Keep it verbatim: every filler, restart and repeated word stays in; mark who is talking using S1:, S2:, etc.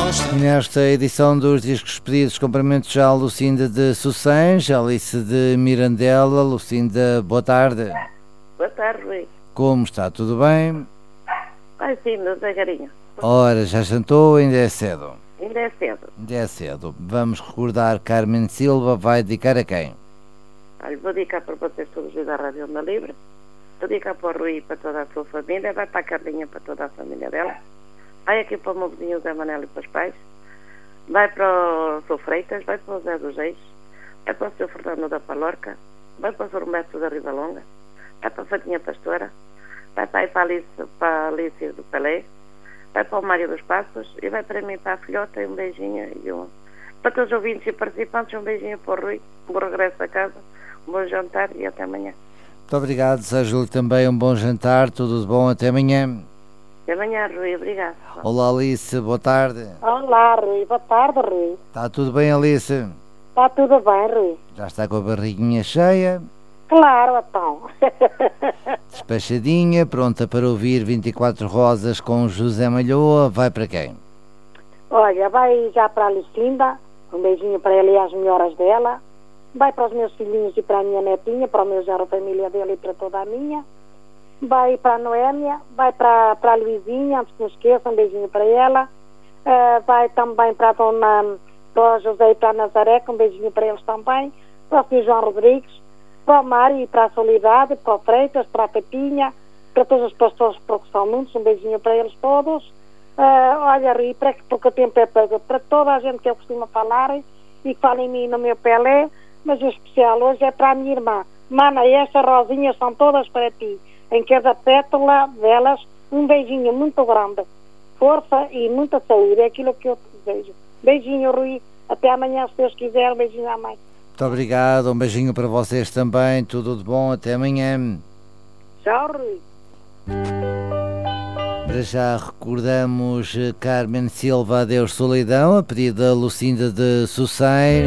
S1: Nesta edição dos Discos Pedidos, cumprimentos já a Lucinda de Sussens, Alice de Mirandela. Lucinda, boa tarde.
S2: Boa tarde, Rui.
S1: Como está? Tudo bem?
S2: Vai sim, meu devagarinho.
S1: Ora, já jantou ou ainda é cedo?
S2: Ainda é cedo.
S1: Ainda é cedo. Vamos recordar, Carmen Silva vai dedicar a quem?
S2: Olha, vou dedicar para vocês todos da Rádio Onda Livre. Vou dedicar para o Rui e para toda a sua família. Vai para a Carlinha, para toda a família dela. Vai aqui para o meu vizinho Zé Manel e para os pais. Vai para o Sr. Freitas. Vai para o Zé dos Reis. Vai para o senhor Fernando da Palorca. Vai para o senhor Roberto da Rivalonga. Vai para a Fatinha Pastora. Vai para, aí para, a Alice, para a Alice do Pelé. Vai para o Mário dos Passos. E vai para mim, para a filhota. E um beijinho. E um... Para todos os ouvintes e participantes, um beijinho para o Rui. Um bom regresso a casa. Um bom jantar e até amanhã.
S1: Muito obrigado. Desejo-lhe também um bom jantar. Tudo de bom. Até amanhã.
S2: Até amanhã, Rui. Obrigado.
S1: Olá, Alice. Boa tarde.
S3: Olá, Rui. Boa tarde, Rui.
S1: Está tudo bem, Alice?
S3: Está tudo bem, Rui.
S1: Já está com a barriguinha cheia?
S3: Claro, então.
S1: Despachadinha, pronta para ouvir vinte e quatro Rosas com José Malhoa. Vai para quem?
S3: Olha, vai já para a Lucinda. Um beijinho para ela e as melhoras dela. Vai para os meus filhinhos e para a minha netinha, para o meu genro, a família dele e para toda a minha. Vai para a Noémia, vai para, para a Luizinha, antes que não esqueça, um beijinho para ela. Uh, vai também para a Dona, para o José e para a Nazaré, um beijinho para eles também. Para o senhor João Rodrigues, para o Mário e para a Solidade, para o Freitas, para a Pepinha, para todos os pastores de São Nunes, um beijinho para eles todos. Uh, olha, Rui, para, porque o tempo é para, para toda a gente que eu costumo falar e que fala em mim no meu Pelé, mas o especial hoje é para a minha irmã. Mana, estas rosinhas são todas para ti. Em cada pétala delas, um beijinho muito grande. Força e muita saúde. É aquilo que eu te desejo. Beijinho, Rui. Até amanhã, se Deus quiser. Um beijinho à mãe.
S1: Muito obrigado. Um beijinho para vocês também. Tudo de bom. Até amanhã.
S3: Tchau, Rui.
S1: Para já recordamos Carmen Silva, Adeus Solidão, a pedido da Lucinda de Sussens.